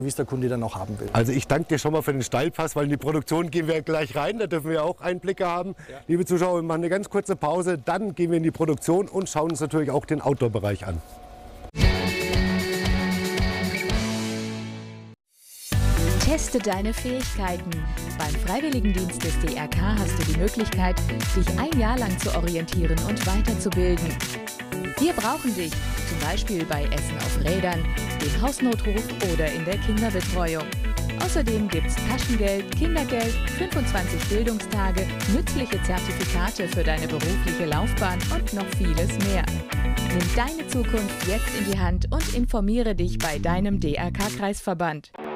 wie es der Kunde dann auch haben will. Also ich danke dir schon mal für den Steilpass, weil in die Produktion gehen wir gleich rein, da dürfen wir auch Einblicke haben. Ja. Liebe Zuschauer, wir machen eine ganz kurze Pause, dann gehen wir in die Produktion und schauen uns natürlich auch den Outdoor-Bereich an. Teste deine Fähigkeiten. Beim Freiwilligendienst des DRK hast du die Möglichkeit, dich ein Jahr lang zu orientieren und weiterzubilden. Wir brauchen dich, zum Beispiel bei Essen auf Rädern, dem Hausnotruf oder in der Kinderbetreuung. Außerdem gibt's Taschengeld, Kindergeld, 25 Bildungstage, nützliche Zertifikate für deine berufliche Laufbahn und noch vieles mehr. Nimm deine Zukunft jetzt in die Hand und informiere dich bei deinem DRK-Kreisverband.